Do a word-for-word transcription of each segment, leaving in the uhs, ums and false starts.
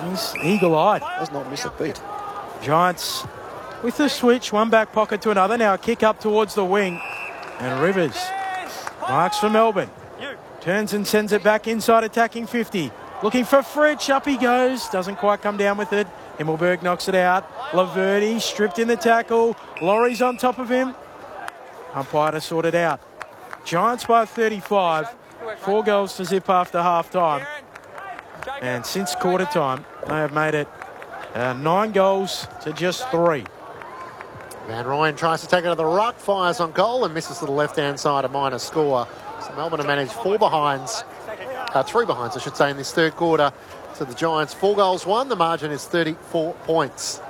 He's eagle-eyed. Does not miss a beat. Giants with the switch, one back pocket to another. Now a kick up towards the wing. And Rivers marks for Melbourne. Turns and sends it back inside, attacking fifty. Looking for Fritsch. Up he goes. Doesn't quite come down with it. Himmelberg knocks it out. Laverty stripped in the tackle. Laurie's on top of him. Umpire to sort it out. Giants by thirty-five. Four goals to zip after half time. And since quarter time, they have made it uh, nine goals to just three. Van Ryan tries to take it to the ruck, fires on goal and misses to the left-hand side, a minor score. So Melbourne have managed four behinds, uh, three behinds, I should say, in this third quarter. So the Giants, four goals, one. The margin is thirty-four points.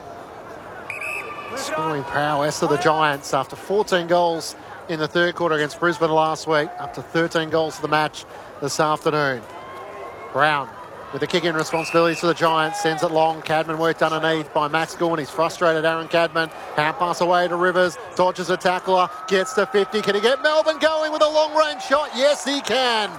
Scoring prowess of the Giants after fourteen goals in the third quarter against Brisbane last week, up to thirteen goals for the match this afternoon. Brown with the kick-in responsibilities for the Giants, sends it long. Cadman worked underneath by Max Gawn. He's frustrated, Aaron Cadman. Hand pass away to Rivers, dodges a tackler, gets to fifty. Can he get Melbourne going with a long-range shot? Yes, he can.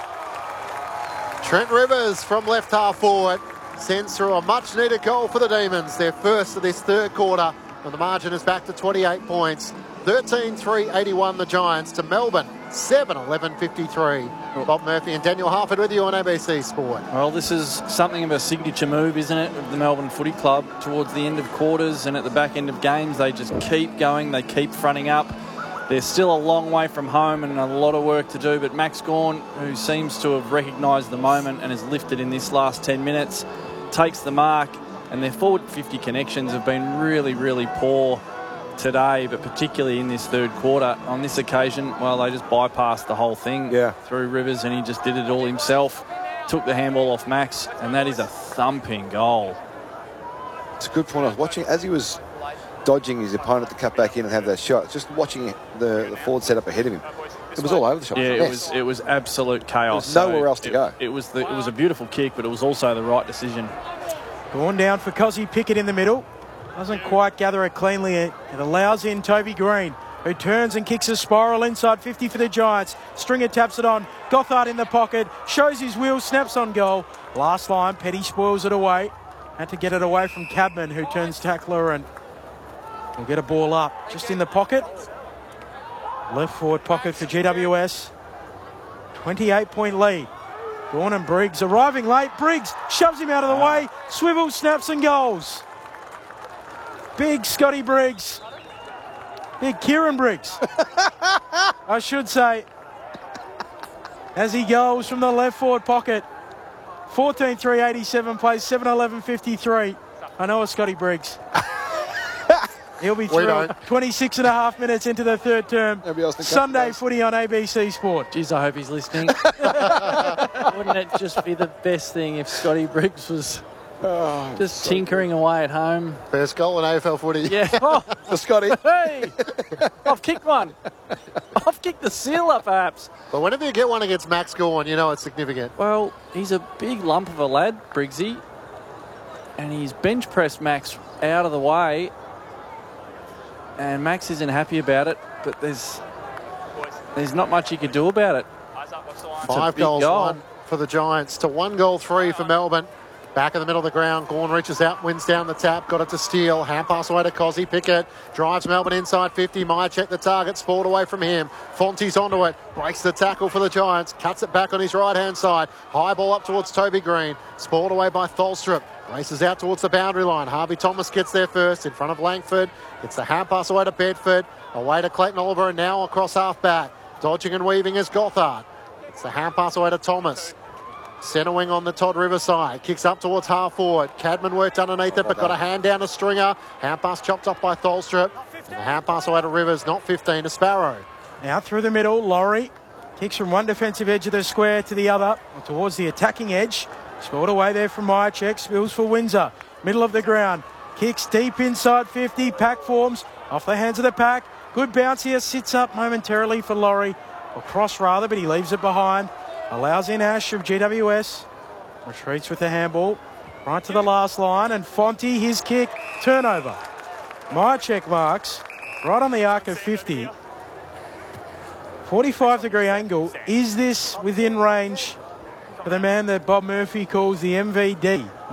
Trent Rivers from left half forward sends through a much-needed goal for the Demons, their first of this third quarter, and the margin is back to twenty-eight points. thirteen three eighty-one the Giants to Melbourne, seven eleven fifty-three. Bob Murphy and Daniel Harford with you on A B C Sport. Well, this is something of a signature move, isn't it, of the Melbourne Footy Club towards the end of quarters and at the back end of games. They just keep going, they keep fronting up. They're still a long way from home and a lot of work to do, but Max Gawn, who seems to have recognised the moment and has lifted in this last ten minutes, takes the mark, and their forward fifty connections have been really, really poor today, but particularly in this third quarter. On this occasion, well, they just bypassed the whole thing yeah. through Rivers, and he just did it all himself. Took the handball off Max, and that is a thumping goal. It's a good point. I was watching as he was dodging his opponent to cut back in and have that shot, just watching the, the forward set up ahead of him. It was all over the shop. Yeah, it yes. was it was absolute chaos. There was nowhere so else to it, go. It was the, it was a beautiful kick, but it was also the right decision. Going down for Cozzy Pickett in the middle. Doesn't quite gather it cleanly. It allows in Toby Green, who turns and kicks a spiral inside fifty for the Giants. Stringer taps it on. Gothard in the pocket. Shows his wheel. Snaps on goal. Last line. Petty spoils it away. Had to get it away from Cadman, who turns tackler and will get a ball up. Just in the pocket. Left forward pocket for G W S. twenty-eight point lead. Gawn and Briggs arriving late. Briggs shoves him out of the way. Swivels, snaps and goals. Big Scotty Briggs. Big Kieran Briggs. I should say. As he goes from the left forward pocket. fourteen three eighty-seven plays seven eleven fifty-three. I know a Scotty Briggs. He'll be through twenty-six and a half minutes into the third term. Sunday footy on A B C Sport. Jeez, I hope he's listening. Wouldn't it just be the best thing if Scotty Briggs was oh, just so tinkering good. away at home? First goal in A F L footy. Yeah. Oh, for Scotty. Hey, I've kicked one. I've kicked the seal up, perhaps. But whenever you get one against Max Gawn, you know it's significant. Well, he's a big lump of a lad, Briggsy, and he's bench pressed Max out of the way. And Max isn't happy about it, but there's there's not much he could do about it. Five goals, goal. one for the Giants to one goal, three for Melbourne. Back in the middle of the ground, Gawn reaches out, wins down the tap, got it to Steele. Hand pass away to Cozzy Pickett. Drives Melbourne inside fifty. Myercheck the target, spoiled away from him. Fonte's onto it, breaks the tackle for the Giants, cuts it back on his right-hand side. High ball up towards Toby Green, spoiled away by Tholstrup. Races out towards the boundary line. Harvey Thomas gets there first in front of Langford. It's the hand pass away to Bedford. Away to Clayton Oliver and now across half back. Dodging and weaving is Gothard. It's the hand pass away to Thomas. Centre wing on the Todd River side. Kicks up towards half forward. Cadman worked underneath it but got a hand down to Stringer. Hand pass chopped off by Tholstrup. And the hand pass away to Rivers, not fifteen, to Sparrow. Now through the middle, Laurie kicks from one defensive edge of the square to the other, towards the attacking edge. Scored away there from Myercheck. Spills for Windsor. Middle of the ground. Kicks deep inside fifty. Pack forms off the hands of the pack. Good bounce here. Sits up momentarily for Laurie. Or cross rather, but he leaves it behind. Allows in Ash of G W S. Retreats with the handball. Right to the last line. And Fonte, his kick. Turnover. Myercheck marks. Right on the arc of fifty. forty-five degree angle. Is this within range for the man that Bob Murphy calls the M V D?